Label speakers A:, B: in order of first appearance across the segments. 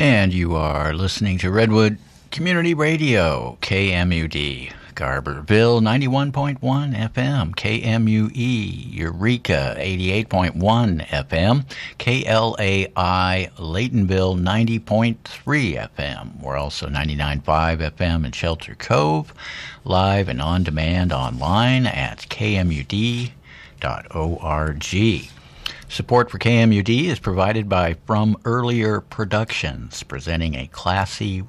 A: And you are listening to Redwood Community Radio, KMUD, Garberville 91.1 FM, KMUE, Eureka 88.1 FM, KLAI, Laytonville 90.3 FM. We're also 99.5 FM in Shelter Cove, live and on demand online at kmud.org. Support for KMUD is provided by From Earlier Productions, presenting a classic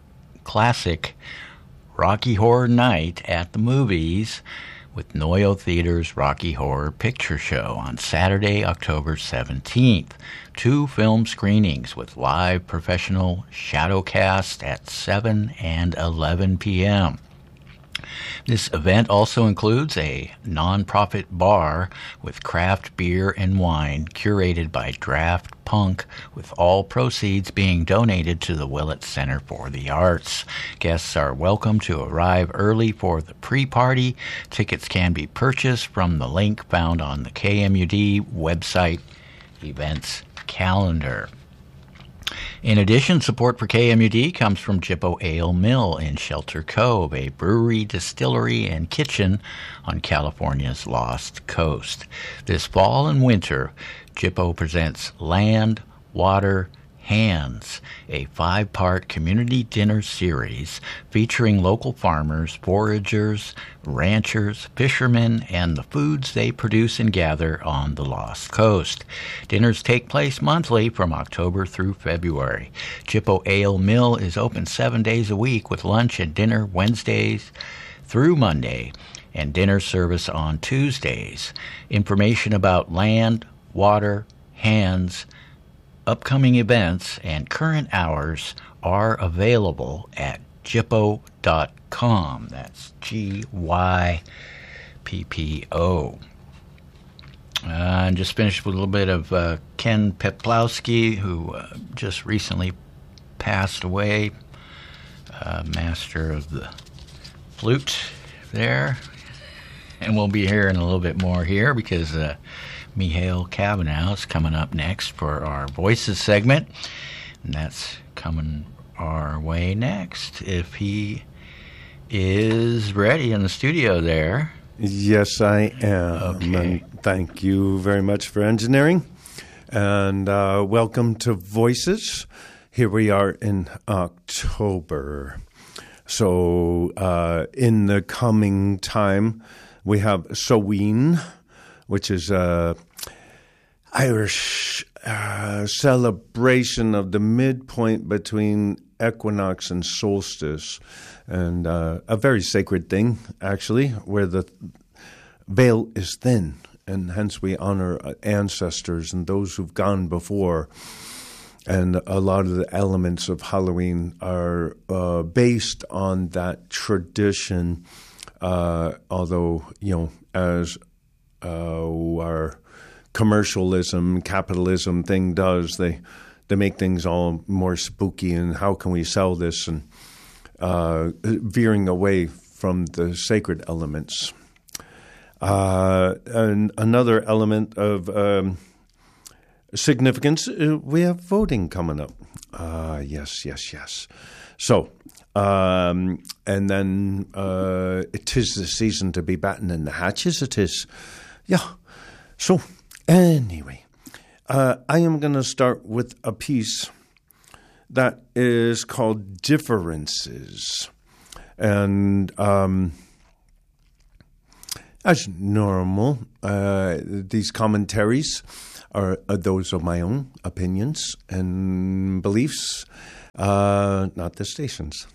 A: Rocky Horror Night at the Movies with Noyo Theater's Rocky Horror Picture Show on Saturday, October 17th. 2 film screenings with live professional shadowcast at 7 and 11 p.m. This event also includes a nonprofit bar with craft beer and wine curated by Draft Punk, with all proceeds being donated to the Willett Center for the Arts. Guests are welcome to arrive early for the pre-party. Tickets can be purchased from the link found on the KMUD website events calendar. In addition, support for KMUD comes from Jippo Ale Mill in Shelter Cove, a brewery, distillery, and kitchen on California's Lost Coast. This fall and winter, Jippo presents Land, Water, Hands, a 5-part community dinner series featuring local farmers, foragers, ranchers, fishermen, and the foods they produce and gather on the Lost Coast. Dinners take place monthly from October through February. Jippo Ale Mill is open 7 days a week with lunch and dinner Wednesdays through Monday and dinner service on Tuesdays. Information about Land, Water, Hands, upcoming events, and current hours are available at gyppo.com. That's GYPPO. And just finished with a little bit of Ken Peplowski, who just recently passed away, master of the flute there. And we'll be hearing a little bit more here because Mihail Kavanaugh is coming up next for our Voices segment, and that's coming our way next, if he is ready in the studio there.
B: Yes, I am.
A: Okay.
B: And thank you very much for engineering, and welcome to Voices. Here we are in October. So in the coming time, we have Samhain, which is Irish celebration of the midpoint between equinox and solstice, and a very sacred thing, actually, where the veil is thin, and hence we honor ancestors and those who've gone before. And a lot of the elements of Halloween are based on that tradition, although, as our commercialism, capitalism thing does, they make things all more spooky, and how can we sell this, and veering away from the sacred elements. And another element of significance, we have voting coming up. Yes. So, and then it is the season to be battening the hatches, it is. Yeah. So, anyway, I am going to start with a piece that is called Differences. And as normal, these commentaries are those of my own opinions and beliefs, not the station's.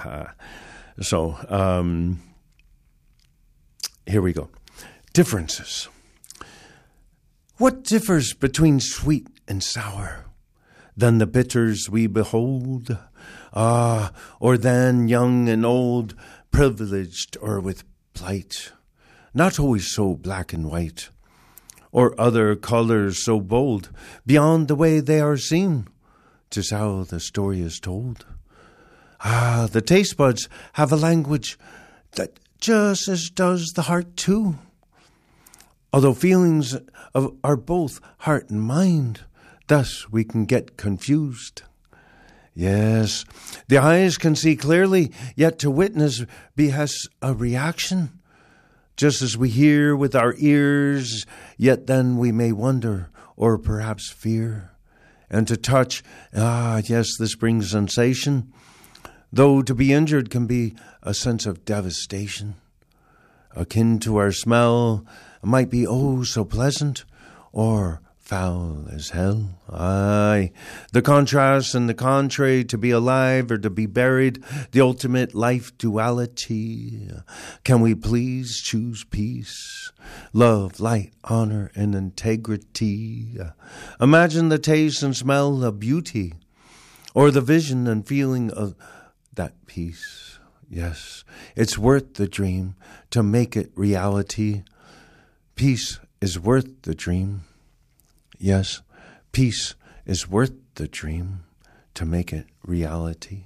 B: So, here we go. Differences. What differs between sweet and sour than the bitters we behold? Or than young and old, privileged or with plight, not always so black and white, or other colors so bold, beyond the way they are seen, 'tis how the story is told. The taste buds have a language that just as does the heart too. Although feelings are both heart and mind, thus we can get confused. Yes, the eyes can see clearly, yet to witness has a reaction. Just as we hear with our ears, yet then we may wonder or perhaps fear. And to touch, yes, this brings sensation. Though to be injured can be a sense of devastation. Akin to our smell, might be oh so pleasant, or foul as hell. Aye, the contrast and the contrary, to be alive or to be buried, the ultimate life duality. Can we please choose peace, love, light, honor, and integrity? Imagine the taste and smell of beauty, or the vision and feeling of that peace. Yes, it's worth the dream to make it reality. Peace is worth the dream. Yes, peace is worth the dream to make it reality.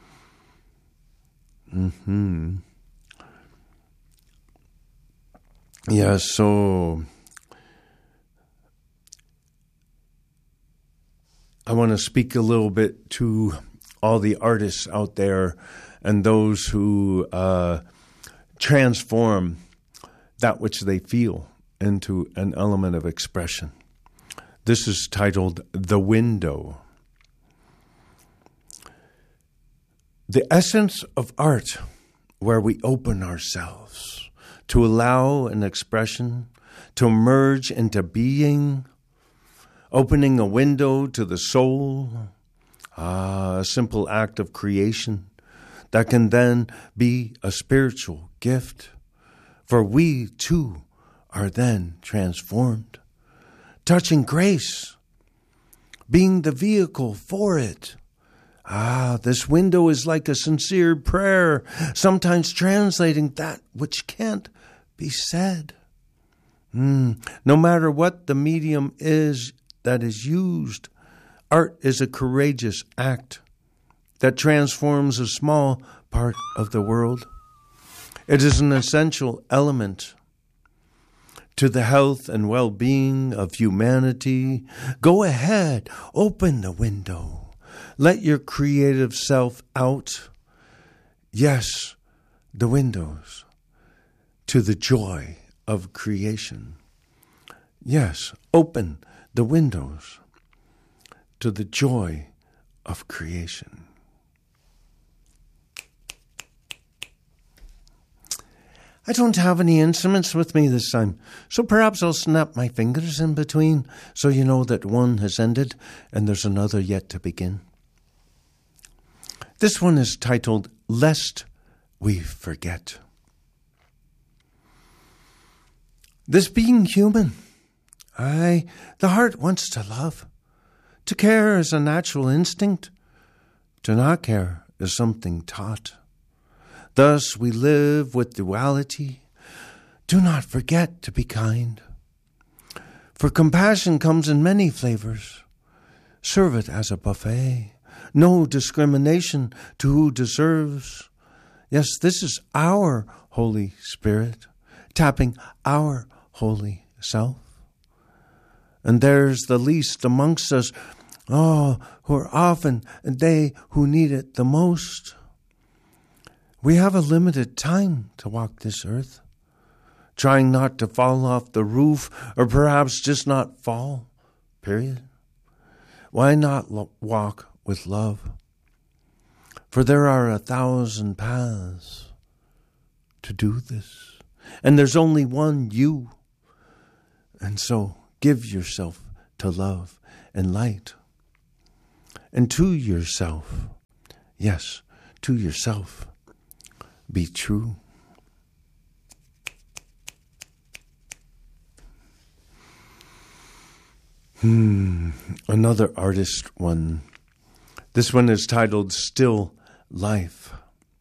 B: Yes, so I want to speak a little bit to all the artists out there and those who transform that which they feel into an element of expression. This is titled The Window. The essence of art, where we open ourselves to allow an expression to emerge into being, opening a window to the soul, a simple act of creation that can then be a spiritual gift, for we too are then transformed. Touching grace, being the vehicle for it. This window is like a sincere prayer, sometimes translating that which can't be said. No matter what the medium is that is used, art is a courageous act that transforms a small part of the world. It is an essential element to the health and well-being of humanity. Go ahead, open the window. Let your creative self out. Yes, the windows to the joy of creation. Yes, open the windows to the joy of creation. I don't have any instruments with me this time, so perhaps I'll snap my fingers in between so you know that one has ended and there's another yet to begin. This one is titled, Lest We Forget. This being human, the heart wants to love. To care is a natural instinct. To not care is something taught. Thus we live with duality. Do not forget to be kind. For compassion comes in many flavors. Serve it as a buffet. No discrimination to who deserves. Yes, this is our Holy Spirit, tapping our holy self. And there's the least amongst us, who are often they who need it the most. We have a limited time to walk this earth, trying not to fall off the roof or perhaps just not fall, period. Why not walk with love? For there are 1,000 paths to do this, and there's only one you. And so give yourself to love and light. And to yourself, yes, to yourself, be true. Another artist one. This one is titled Still Life.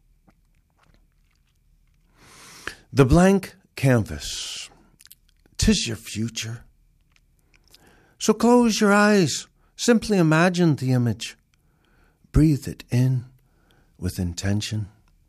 B: The blank canvas, 'tis your future. So close your eyes, simply imagine the image. Breathe it in with intention.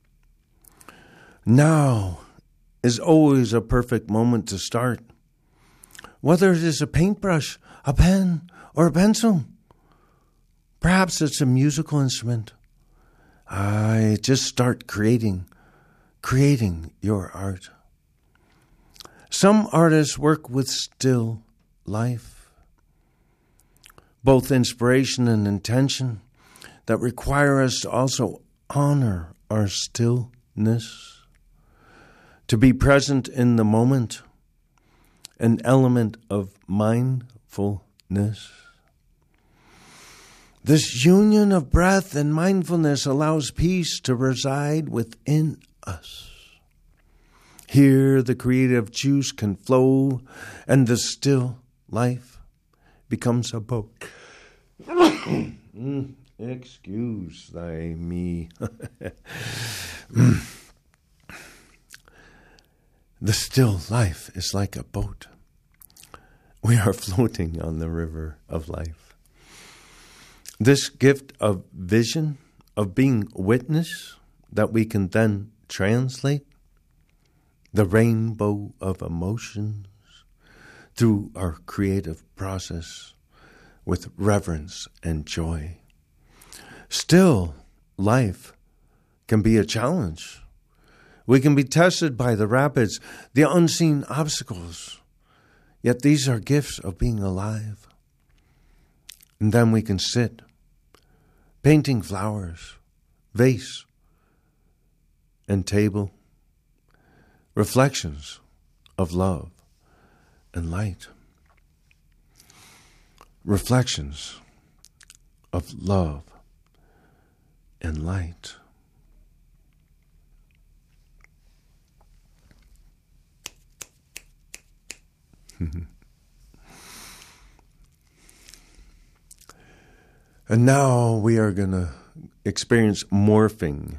B: Now is always a perfect moment to start. Whether it is a paintbrush, a pen, or a pencil, Perhaps it's a musical instrument. Just start creating your art. Some artists work with still life, both inspiration and intention that require us to also honor our stillness, to be present in the moment, an element of mindfulness. This union of breath and mindfulness allows peace to reside within us. Here, the creative juice can flow, and the still life becomes a boat. Excuse me. The still life is like a boat. We are floating on the river of life. This gift of vision, of being witness, that we can then translate the rainbow of emotions through our creative process with reverence and joy. Still, life can be a challenge. We can be tested by the rapids, the unseen obstacles. Yet these are gifts of being alive. And then we can sit, painting flowers, vase, and table, reflections of love and light. Reflections of love and light. And now we are going to experience morphing.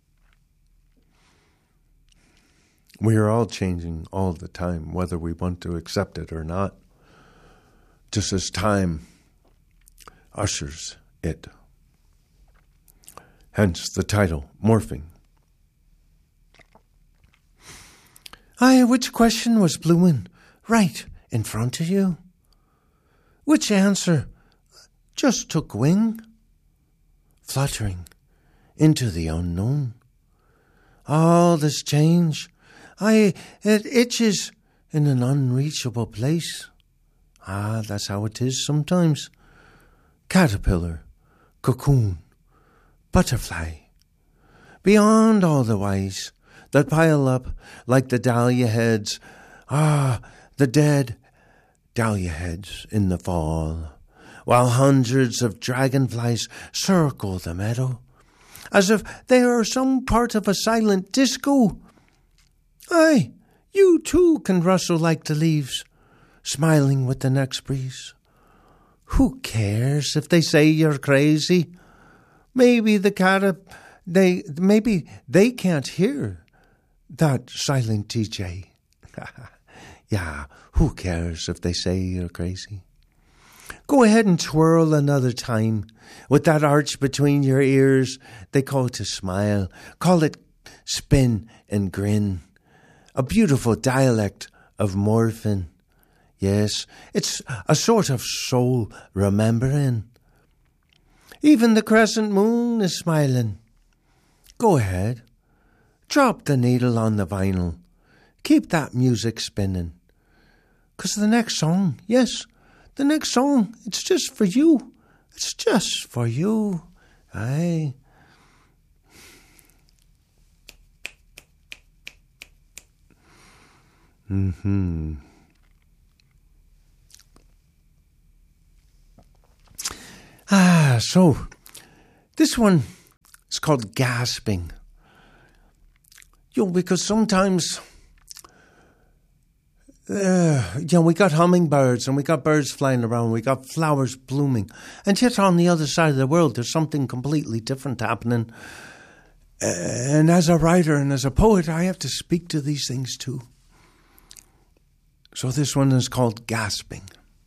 B: We are all changing all the time, whether we want to accept it or not, just as time ushers it. Hence the title, Morphing. Which question was blooming right in front of you? Which answer just took wing, fluttering into the unknown? All this change, it itches in an unreachable place. That's how it is sometimes. Caterpillar, cocoon, butterfly. Beyond all the whys that pile up like the dahlia heads, the dead dahlia heads in the fall, while hundreds of dragonflies circle the meadow, as if they are some part of a silent disco. You too can rustle like the leaves, smiling with the next breeze. Who cares if they say you're crazy? Maybe maybe they can't hear that silent DJ. Yeah, who cares if they say you're crazy? Go ahead and twirl another time with that arch between your ears. They call it a smile. Call it spin and grin. A beautiful dialect of morphing. Yes, it's a sort of soul remembering. Even the crescent moon is smiling. Go ahead. Drop the needle on the vinyl. Keep that music spinning. 'Cause the next song, yes, the next song, it's just for you. It's just for you. Aye. So this one is called gasping. Because sometimes, we got hummingbirds and we got birds flying around, we got flowers blooming, and yet on the other side of the world there's something completely different happening. And as a writer and as a poet, I have to speak to these things too. So this one is called gasping.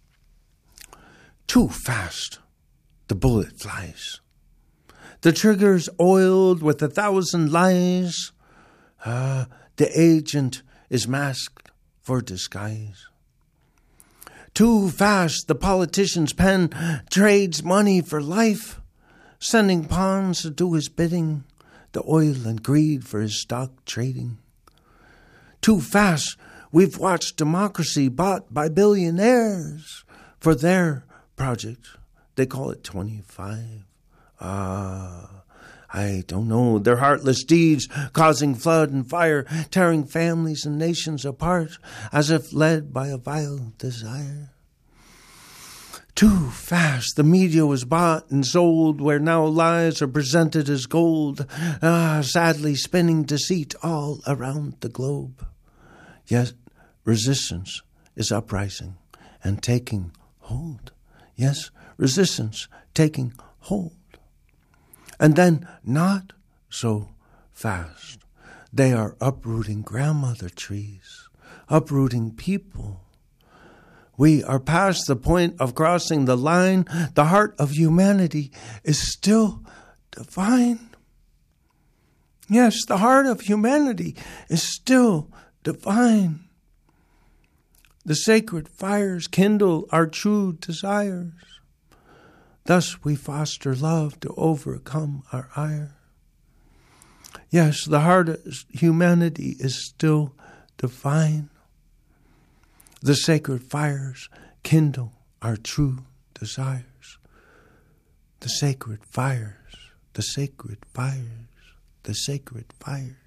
B: Too fast, the bullet flies. The trigger's oiled with 1,000 lies. The agent is masked for disguise. Too fast, the politician's pen trades money for life. sending pawns to do his bidding, the oil and greed for his stock trading. Too fast, we've watched democracy bought by billionaires for their project. They call it 25. I don't know. Their heartless deeds causing flood and fire, tearing families and nations apart, as if led by a vile desire. Too fast, the media was bought and sold, where now lies are presented as gold, sadly spinning deceit all around the globe. Yet resistance is uprising and taking hold. Yes, resistance taking hold. And then, not so fast, they are uprooting grandmother trees, uprooting people. We are past the point of crossing the line. The heart of humanity is still divine. Yes, the heart of humanity is still divine. The sacred fires kindle our true desires. Thus we foster love to overcome our ire. Yes, the heart of humanity is still divine. The sacred fires kindle our true desires. The sacred fires, the sacred fires, the sacred fires.